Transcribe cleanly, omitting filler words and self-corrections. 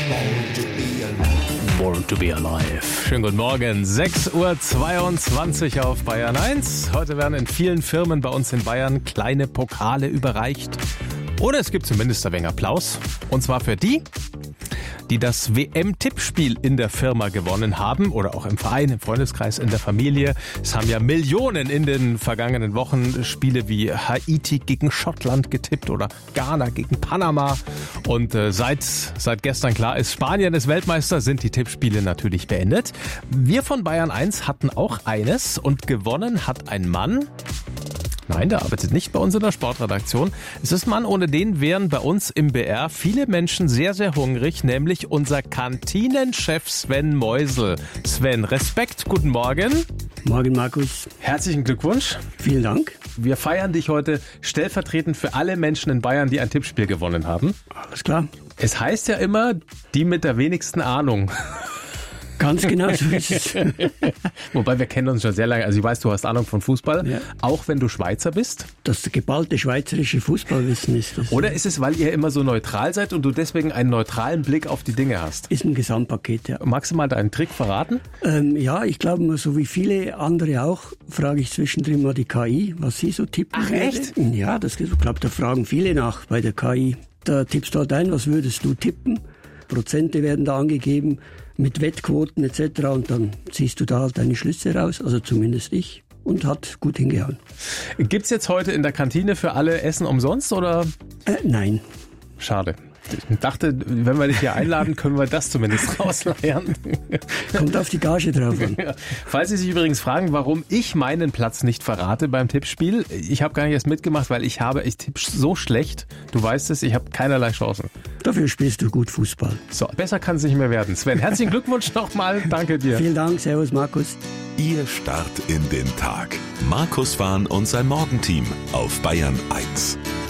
Born to be alive. Schönen guten Morgen, 6:22 Uhr auf Bayern 1. Heute werden in vielen Firmen bei uns in Bayern kleine Pokale überreicht. Oder es gibt zumindest ein wenig Applaus. Und zwar für die das WM-Tippspiel in der Firma gewonnen haben oder auch im Verein, im Freundeskreis, in der Familie. Es haben ja Millionen in den vergangenen Wochen Spiele wie Haiti gegen Schottland getippt oder Ghana gegen Panama. Und seit gestern klar ist, Spanien ist Weltmeister, sind die Tippspiele natürlich beendet. Wir von Bayern 1 hatten auch eines und gewonnen hat ein Mann. Nein, der arbeitet nicht bei uns in der Sportredaktion. Es ist ein Mann, ohne den wären bei uns im BR viele Menschen sehr, sehr hungrig, nämlich unser Kantinenchef Sven Meusel. Sven, Respekt, guten Morgen. Morgen, Markus. Herzlichen Glückwunsch. Vielen Dank. Wir feiern dich heute stellvertretend für alle Menschen in Bayern, die ein Tippspiel gewonnen haben. Alles klar. Es heißt ja immer, die mit der wenigsten Ahnung. Ganz genau so ist es. Wobei, wir kennen uns schon sehr lange. Also ich weiß, du hast Ahnung von Fußball, ja. Auch wenn du Schweizer bist. Das geballte schweizerische Fußballwissen ist das. Oder ist es, weil ihr immer so neutral seid und du deswegen einen neutralen Blick auf die Dinge hast? Ist ein Gesamtpaket, ja. Magst du mal deinen Trick verraten? Ja, ich glaube, so wie viele andere auch, frage ich zwischendrin mal die KI, was sie so tippen. Ach, echt? Ja, ich glaube, da fragen viele nach bei der KI. Da tippst du halt ein, was würdest du tippen? Prozente werden da angegeben mit Wettquoten etc. Und dann ziehst du da halt deine Schlüsse raus, also zumindest ich, und hat gut hingehauen. Gibt's jetzt heute in der Kantine für alle Essen umsonst oder? Nein. Schade. Ich dachte, wenn wir dich hier einladen, können wir das zumindest rausleiern. Kommt auf die Gage drauf an. Ja. Falls Sie sich übrigens fragen, warum ich meinen Platz nicht verrate beim Tippspiel, ich habe gar nicht erst mitgemacht, weil ich tippe so schlecht. Du weißt es, ich habe keinerlei Chancen. Dafür spielst du gut Fußball. So, besser kann es nicht mehr werden. Sven, herzlichen Glückwunsch nochmal. Danke dir. Vielen Dank. Servus, Markus. Ihr Start in den Tag. Markus Wahn und sein Morgenteam auf Bayern 1.